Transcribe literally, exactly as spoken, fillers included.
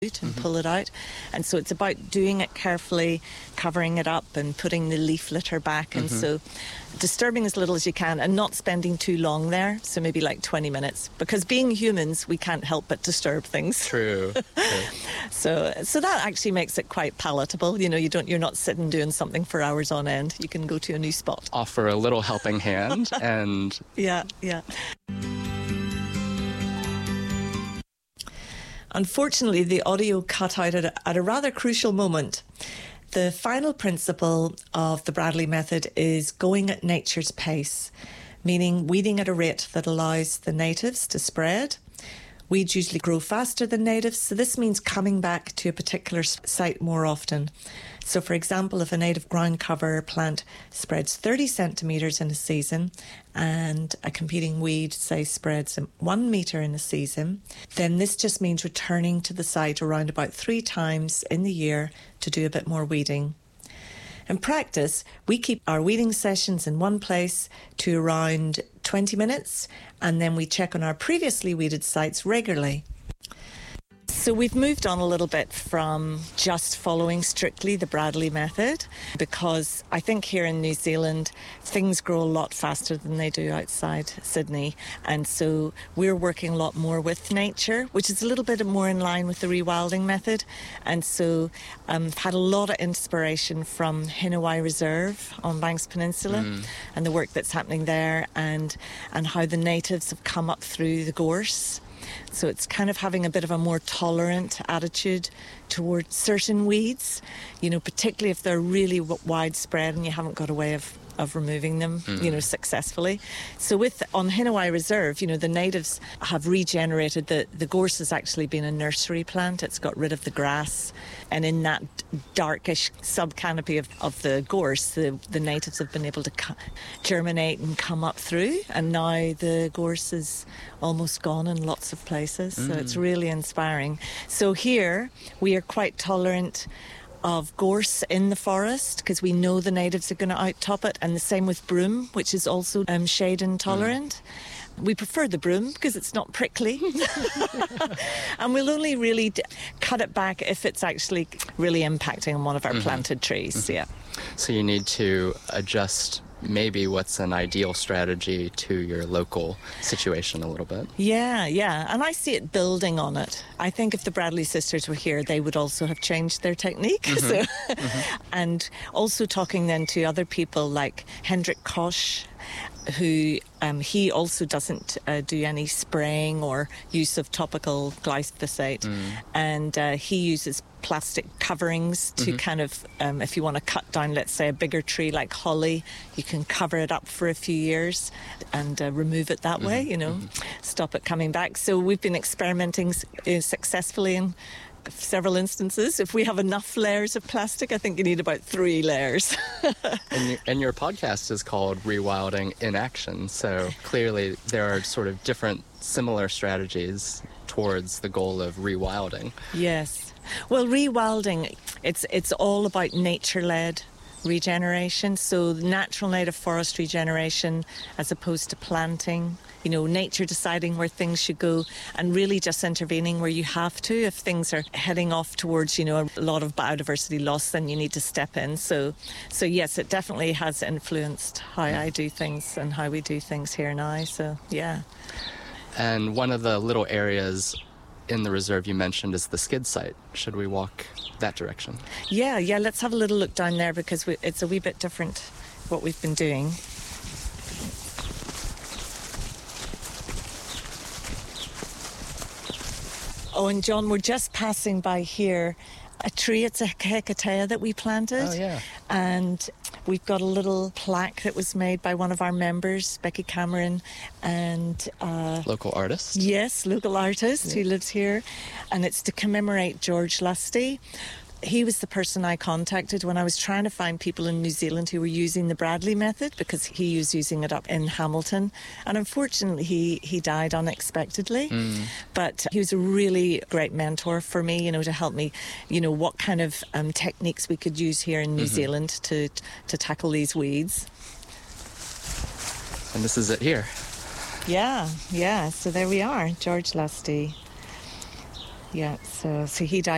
and Mm-hmm. pull it out. And so it's about doing it carefully, covering it up and putting the leaf litter back. And Mm-hmm. so disturbing as little as you can and not spending too long there. So maybe like twenty minutes, because being humans, we can't help but disturb things. True. True. So so that actually makes it quite palatable. You know, you don't, you're not sitting doing something for hours on end. You can go to a new spot. Offer a little helping hand and Yeah, yeah. Unfortunately, the audio cut out at a, at a rather crucial moment. The final principle of the Bradley method is going at nature's pace, meaning weeding at a rate that allows the natives to spread. Weeds usually grow faster than natives, so this means coming back to a particular site more often. So, for example, if a native ground cover plant spreads thirty centimetres in a season and a competing weed, say, spreads one metre in a season, then this just means returning to the site around about three times in the year to do a bit more weeding. In practice, we keep our weeding sessions in one place to around twenty minutes, and then we check on our previously weeded sites regularly. So we've moved on a little bit from just following strictly the Bradley method, because I think here in New Zealand things grow a lot faster than they do outside Sydney, and so we're working a lot more with nature, which is a little bit more in line with the rewilding method. And so um, I've had a lot of inspiration from Hinawai Reserve on Banks Peninsula mm. and the work that's happening there, and and how the natives have come up through the gorse. So it's kind of having a bit of a more tolerant attitude towards certain weeds, you know, particularly if they're really w- widespread and you haven't got a way of, of removing them, mm. you know, successfully. So with on Hinawai Reserve, you know, the natives have regenerated. The, the gorse has actually been a nursery plant. It's got rid of the grass. And in that darkish sub-canopy of, of the gorse, the, the natives have been able to cu- germinate and come up through. And now the gorse is almost gone in lots of places. Mm. So it's really inspiring. So here we are quite tolerant of gorse in the forest, because we know the natives are going to outtop it, and the same with broom, which is also um, shade intolerant. Mm. We prefer the broom because it's not prickly. And we'll only really d- cut it back if it's actually really impacting on one of our mm-hmm. planted trees. Mm-hmm. Yeah. So you need to adjust maybe what's an ideal strategy to your local situation a little bit. Yeah, yeah. And I see it building on it. I think if the Bradley sisters were here, they would also have changed their technique. Mm-hmm. So, mm-hmm. And also talking then to other people like Hendrik Koch, who um, he also doesn't uh, do any spraying or use of topical glyphosate. Mm. And uh, he uses plastic coverings to mm-hmm. kind of, um, if you want to cut down, let's say, a bigger tree like holly, you can cover it up for a few years and uh, remove it that mm-hmm. way, you know, mm-hmm. stop it coming back. So we've been experimenting uh, successfully in several instances. If we have enough layers of plastic, I think you need about three layers. and, you, and your podcast is called Rewilding in Action, so clearly there are sort of different similar strategies towards the goal of rewilding. Yes. Well, rewilding, it's it's all about nature-led regeneration, so natural native forest regeneration as opposed to planting. You know, nature deciding where things should go and really just intervening where you have to. If things are heading off towards, you know, a lot of biodiversity loss, then you need to step in. So, so yes, it definitely has influenced how I do things and how we do things here now. So, yeah. And one of the little areas in the reserve you mentioned is the skid site. Should we walk that direction? Yeah, yeah, let's have a little look down there, because we, it's a wee bit different what we've been doing. Oh, and John, we're just passing by here a tree. It's a Hecatea that we planted. Oh, yeah. And we've got a little plaque that was made by one of our members, Becky Cameron, and... Uh, local artist? Yes, local artist yeah. who lives here. And it's to commemorate George Lusty. He was the person I contacted when I was trying to find people in New Zealand who were using the Bradley method, because he was using it up in Hamilton. And unfortunately, he, he died unexpectedly. Mm. But he was a really great mentor for me, you know, to help me, you know, what kind of um, techniques we could use here in New mm-hmm. Zealand to, to tackle these weeds. And this is it here. Yeah, yeah. So there we are, George Lusty. Yeah, so, so he died